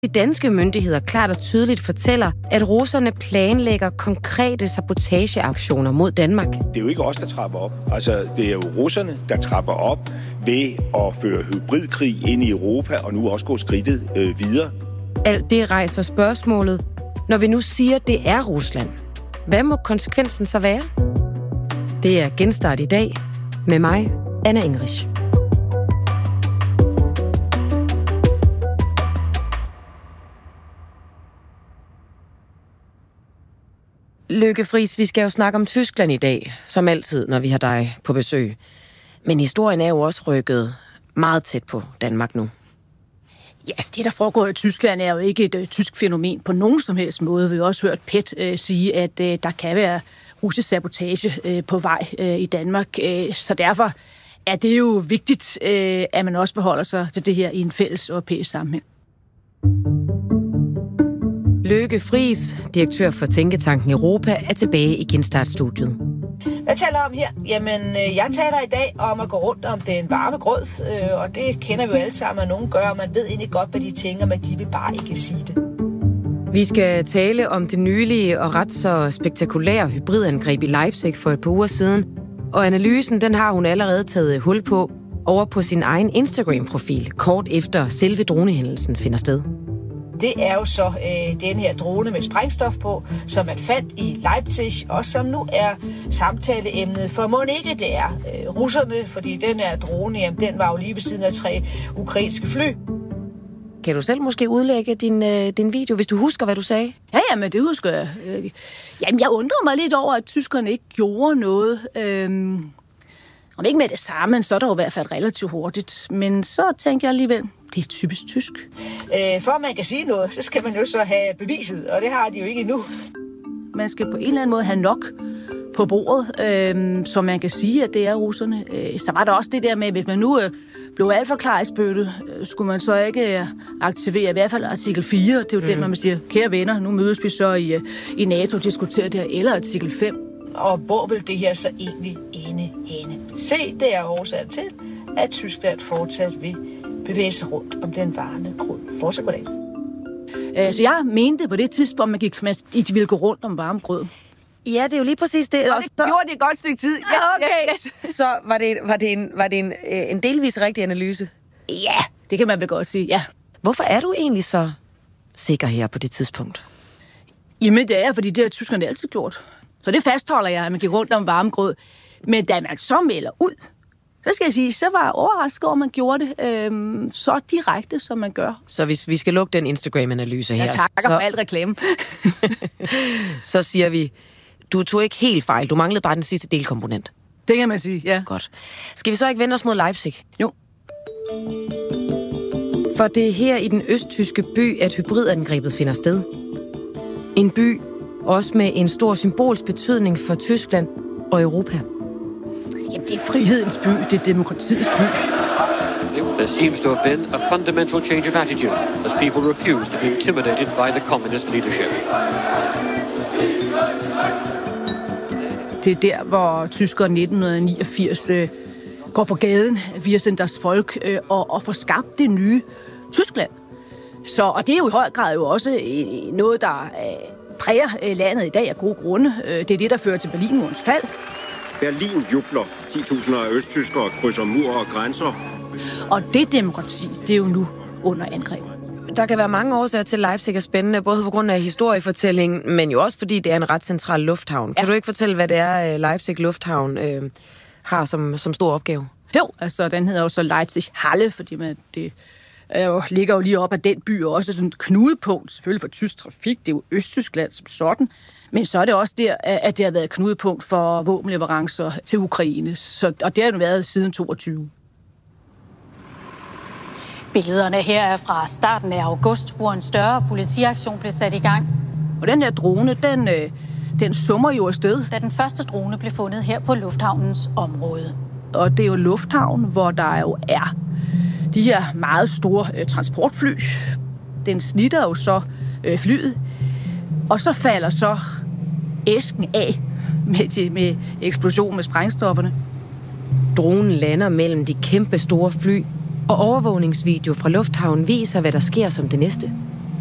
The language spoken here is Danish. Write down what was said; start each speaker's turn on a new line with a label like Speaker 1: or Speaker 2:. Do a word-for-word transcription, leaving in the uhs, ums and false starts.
Speaker 1: De danske myndigheder klart og tydeligt fortæller, at russerne planlægger konkrete sabotageaktioner mod Danmark.
Speaker 2: Det er jo ikke os, der trapper op. Altså, det er jo russerne, der trapper op ved at føre hybridkrig ind i Europa, og nu også gå skridtet øh, videre.
Speaker 1: Alt det rejser spørgsmålet. Når vi nu siger, at det er Rusland, hvad må konsekvensen så være? Det er Genstart i dag med mig, Anna Ingrich. Lykke Friis, vi skal jo snakke om Tyskland i dag, som altid, når vi har dig på besøg. Men historien er jo også rykket meget tæt på Danmark nu.
Speaker 3: Ja, altså det, der foregår i Tyskland, er jo ikke et uh, tysk fænomen på nogen som helst måde. Vi har også hørt Pet uh, sige, at uh, der kan være russisk sabotage uh, på vej uh, i Danmark. Uh, så derfor er det jo vigtigt, uh, at man også forholder sig til det her i en fælles europæisk sammenhæng.
Speaker 1: Lykke Friis, direktør for Tænketanken Europa, er tilbage i Genstart-studiet.
Speaker 4: Hvad taler om her? Jamen, jeg taler i dag om at gå rundt om den varme grød, og det kender vi jo alle sammen, at nogen gør, og man ved egentlig godt, hvad de tænker, men de vil bare ikke sige det.
Speaker 1: Vi skal tale om det nylige og ret så spektakulære hybridangreb i Leipzig for et par uger siden, og analysen, den har hun allerede taget hul på over på sin egen Instagram-profil, kort efter selve dronehændelsen finder sted.
Speaker 4: Det er jo så øh, den her drone med sprængstof på, som man fandt i Leipzig, og som nu er samtaleemnet. For må ikke det er øh, russerne, fordi den her drone, jamen, den var jo lige ved siden af tre ukrainske fly.
Speaker 1: Kan du selv måske udlægge din, øh, din video, hvis du husker, hvad du sagde?
Speaker 3: Ja, ja, men det husker jeg. Jamen, jeg undrer mig lidt over, at tyskerne ikke gjorde noget. Øhm, om ikke med det samme, men så er der jo i hvert fald relativt hurtigt. Men så tænker jeg alligevel, det er typisk tysk.
Speaker 4: Øh, for at man kan sige noget, så skal man jo så have beviset, og det har de jo ikke endnu.
Speaker 3: Man skal på en eller anden måde have nok på bordet, øh, så man kan sige, at det er russerne. Øh, så var der også det der med, hvis man nu øh, blev alt for klar i spyttet, øh, skulle man så ikke øh, aktivere i hvert fald artikel fire. Det er jo mm. den, man siger, kære venner, nu mødes vi så i, øh, i NATO og diskuterer det her, eller artikel fem.
Speaker 4: Og hvor vil det her så egentlig ende henne? Se, det er årsagen til, at Tyskland fortsat vil bevæge sig rundt om den varme grund. Fortsat goddag.
Speaker 3: Øh, så jeg mente på det tidspunkt, man gik, man ikke ville gå rundt om varme grød.
Speaker 1: Ja, det er jo lige præcis det.
Speaker 3: Og det så gjorde det et godt stykke tid. Yes,
Speaker 1: okay.
Speaker 3: yes, yes.
Speaker 1: Så var det, var det, en, var det en, en delvis rigtig analyse?
Speaker 3: Ja, det kan man vel godt sige, ja.
Speaker 1: Hvorfor er du egentlig så sikker her på det tidspunkt?
Speaker 3: Jamen, det er, fordi det har tyskerne altid gjort. Så det fastholder jeg, at man gik rundt om varme grød. Men da man så melder ud, så skal jeg sige, så var jeg overrasket over, at man gjorde det øhm, så direkte, som man gør.
Speaker 1: Så hvis vi skal lukke den Instagram-analyse her...
Speaker 3: Jeg takker
Speaker 1: så,
Speaker 3: for alt reklame.
Speaker 1: så siger vi, du tog ikke helt fejl. Du manglede bare den sidste delkomponent.
Speaker 3: Det kan man sige, ja.
Speaker 1: Godt. Skal vi så ikke vende os mod Leipzig?
Speaker 3: Jo.
Speaker 1: For det er her i den østtyske by, at hybridangrebet finder sted. En by, også med en stor symbolsk betydning for Tyskland og Europa.
Speaker 3: Jamen, det er frihedens by, det er demokratiets by.
Speaker 5: There seems to have been a fundamental change of attitude as people refuse to be intimidated by the communist leadership.
Speaker 3: Det er der, hvor tyskere nitten niogfirs øh, går på gaden via deres folk øh, og, og får skabt det nye Tyskland. Så, og det er jo i høj grad jo også øh, noget, der øh, præger øh, landet i dag af gode grunde. Øh, det er det, der fører til Berlinmurens fald.
Speaker 6: Berlin jubler. ti tusinder af østtyskere krydser mur og grænser.
Speaker 3: Og det demokrati, det er jo nu under angreb.
Speaker 1: Der kan være mange årsager til, Leipzig er spændende, både på grund af historiefortællingen, men jo også fordi det er en ret central lufthavn. Ja. Kan du ikke fortælle, hvad det er, Leipzig Lufthavn øh, har som, som stor opgave?
Speaker 3: Jo, altså den hedder jo så Leipzig Halle, fordi man, det er jo, ligger jo lige op af den by, og også sådan et knudepunkt, selvfølgelig for tysk trafik. Det er jo Østtyskland som sådan. Men så er det også der, at det har været et knudepunkt for våbenleverancer til Ukraine. Så, og det har jo været siden toogtyve.
Speaker 7: Billederne her er fra starten af august, hvor en større politiaktion blev sat i gang.
Speaker 3: Og den her drone, den, den summer jo afsted.
Speaker 7: Da den første drone blev fundet her på lufthavnens område.
Speaker 3: Og det er jo lufthavn, hvor der jo er de her meget store øh, transportfly. Den snitter jo så øh, flyet, og så falder så æsken af med, med eksplosion med sprængstofferne.
Speaker 1: Dronen lander mellem de kæmpe store fly, og overvågningsvideo fra lufthavnen viser, hvad der sker som det næste.